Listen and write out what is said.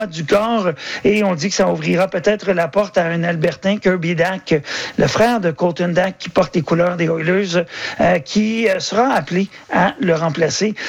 du corps et on dit que ça ouvrira peut-être la porte à un Albertain, Kirby Dack, le frère de Colton Dack qui porte les couleurs des Oilers, qui sera appelé à le remplacer.